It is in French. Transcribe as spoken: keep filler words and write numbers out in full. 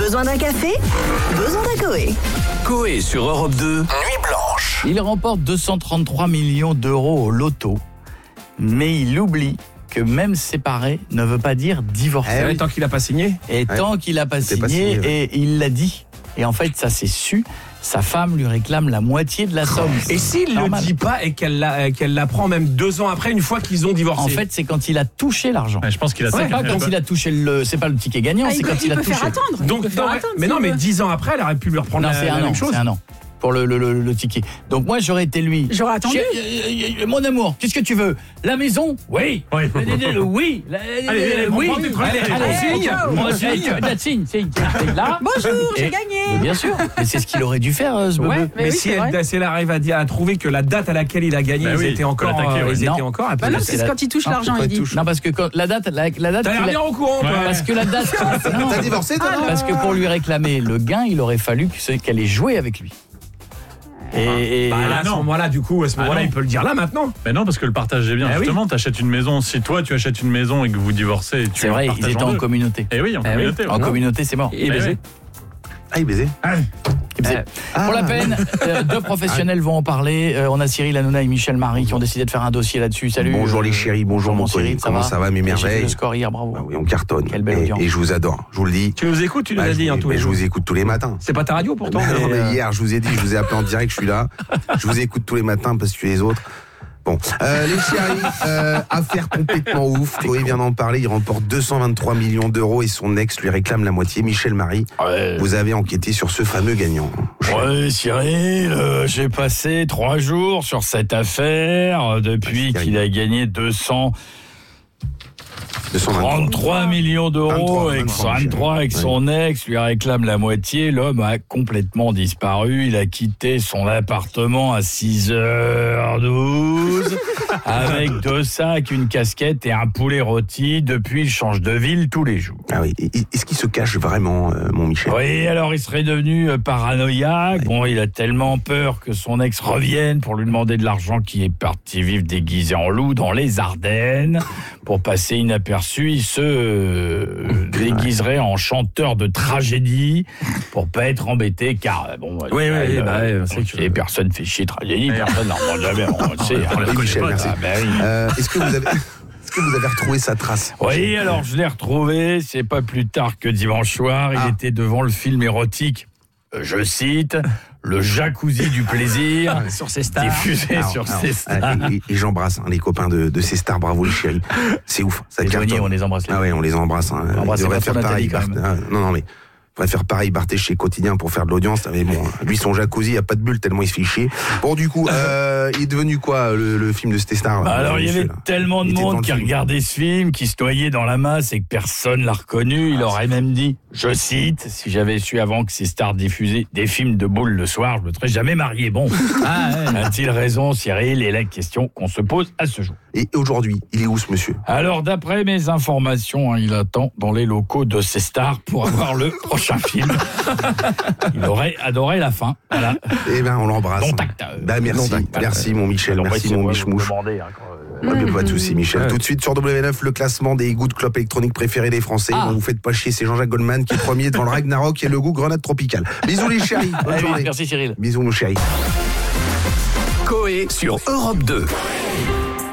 Besoin d'un café? Besoin d'un Coé. Coé sur Europe deux, Nuit Blanche. Il remporte deux cent trente-trois millions d'euros au loto, mais il oublie que même séparé ne veut pas dire divorcé. Eh oui, tant qu'il n'a pas signé. Et Ouais. tant qu'il n'a pas signé, pas signé, ouais. et il l'a dit. Et en fait, ça s'est su. Sa femme lui réclame la moitié de la somme. Et s'il ne le dit pas et qu'elle la, qu'elle l'apprend même deux ans après, une fois qu'ils ont divorcé. En fait, c'est quand il a touché l'argent. Ouais, je pense qu'il a C'est ça. pas quand il a touché le, c'est pas le ticket gagnant, Ah, c'est il quand peut, il, il a peut touché. faire attendre. Donc, il peut faire non, attendre mais s'il non, mais veut. dix ans après, elle aurait pu lui reprendre Non, la, c'est la un même an, chose. c'est un an. Pour le, le, le, le ticket. Donc moi j'aurais été lui. J'aurais attendu. J'ai- euh, Mon amour, qu'est-ce que tu veux? La maison? Oui. Oui. Le oui. La- Allez, allez, oui. prends tes trucs. Allez, Allez, allez, signe. Moi, Signe. signe. Signe. Signe. Signe. Signe. Là. Bonjour, Et- j'ai gagné. Mais bien sûr. Mais c'est ce qu'il aurait dû faire, euh, ce Ouais, bebeu. mais, Mais oui, si, c'est elle, vrai. si elle arrive à, dire, à trouver que la date à laquelle il a gagné, Bah ils oui, étaient encore, faut l'attaquer, euh, ouais. ils étaient Non. encore. Bah après, non, c'est c'est la- quand il touche l'argent, il dit. Non, parce que quand la date, la, la date. t'as l'air qu'il a- bien au courant, toi. Parce que la date. Non. T'as divorcé, toi, non Parce que pour lui réclamer le gain, il aurait fallu que- qu'elle ait joué avec lui. Et, et- Bah là, à ce non. moment-là, du coup, à ce Ah moment-là, non. il peut le dire là maintenant. Mais non, parce que le partage est bien. Eh oui. Justement, t'achètes une maison. Si toi, tu achètes une maison et que vous divorcez, tu c'est vrai, ils partages étaient en deux. communauté. Eh oui, en Eh oui. communauté. En ouais. communauté, c'est mort. Et Eh baiser. oui. Ah, il baisait. Il faisait- Pour la peine, euh, deux professionnels vont en parler. Euh, on a Cyril Hanouna et Michel Marie qui ont décidé de faire un dossier là-dessus. Salut. Bonjour les chéris, bonjour mon Cyril, Cyril, comment ça va mes Et j'ai fait merveilles? le score hier, bravo. Ah oui, on cartonne. Quelle belle et, audience. et je vous adore, je vous le dis. Tu nous écoutes, tu nous Ah, as je, dit, vous- hein, tous mais les je jours. vous écoute tous les matins. C'est pas ta radio pourtant. Non, mais, mais euh, hier, je vous ai dit, je vous ai appelé en direct, je suis là. Je vous écoute tous les matins parce que les autres. Bon, euh, les chéris, euh, affaire complètement ouf. Chloé vient d'en parler. Il remporte deux cent vingt-trois millions d'euros et son ex lui réclame la moitié. Michel Marie, Ouais. vous avez enquêté sur ce fameux gagnant. Ouais, Cyril, euh, j'ai passé trois jours sur cette affaire euh, depuis Ouais, qu'il a gagné deux cent deux cent vingt-trois. trente-trois millions d'euros vingt-trois, et vingt-trois, vingt-trois avec ouais. son ex lui réclame la moitié. L'homme a complètement disparu. Il a quitté son appartement à six heures douze avec deux sacs, une casquette et un poulet rôti. Depuis, il change de ville tous les jours. Ah oui, et- est-ce qu'il se cache vraiment, euh, mon Michel? Oui, alors il serait devenu euh, paranoïaque. Bon, il a tellement peur que son ex revienne pour lui demander de l'argent qu'il est parti vivre déguisé en loup dans les Ardennes. Pour passer inaperçu, il se euh, déguiserait en chanteur de tragédie pour pas être embêté, car euh, bon, Oui, euh, oui, euh, bah, ouais, on c'est sait, que- personne fait chier tragédie, personne n'en demande jamais. On le sait, on hein. les connaît Michel, pas, merci. Ah, ben oui. Euh, est-ce que vous avez, est-ce que vous avez retrouvé sa trace? Oui, alors je l'ai retrouvé, c'est pas plus tard que dimanche soir, il Ah. était devant le film érotique, euh, je cite, le jacuzzi du plaisir, sur ses stars. diffusé Alors, sur alors, ces euh, stars. et, et j'embrasse hein, les copains de, de ces stars, bravo les chéris. C'est ouf, ça Les cartonne. douaniers, on les embrasse. les Ah ouais, on les embrasse. Hein. On embrasse Ils devraient pas faire trop pareil. Nathalie, quand Barth- ah, non, non, mais il devrait faire pareil Barthez chez Quotidien pour faire de l'audience. Mais bon, lui, son jacuzzi, il n'y a pas de bulle tellement il se fait chier. Bon, du coup, euh, il est devenu quoi, le, le film de ces stars? Bah alors, euh, il y monsieur, avait là tellement de Il était monde devant qui le film. regardait ce film, qui se noyait dans la masse et que personne l'a reconnu. Il aurait même dit, je cite, si j'avais su avant que ces stars diffusaient des films de boules le soir, je me serais jamais marié. Bon, Ah, ouais. a-t-il raison, Cyril? Et la question qu'on se pose à ce jour. Et aujourd'hui, il est où ce monsieur? Alors, d'après mes informations, hein, il attend dans les locaux de ces stars pour avoir le prochain film. Il aurait adoré la fin. Voilà. Eh ben, on l'embrasse. Non tact. euh, Bah, merci, non tact. merci mon Michel, Alors, merci ouais, mon c'est moi, Michmouche. vous me demandez, hein, quand, euh, Pas de, pas de soucis, Michel. Ouais. Tout de suite sur W neuf, le classement des goûts de clopes électroniques préférés des Français. Ah. Bon, vous faites pas chier, c'est Jean-Jacques Goldman qui est premier devant le Ragnarok et le goût grenade tropicale. Bisous les chéris, bonne Allez, journée. merci Cyril. Bisous nos chéris. Coé sur Europe deux.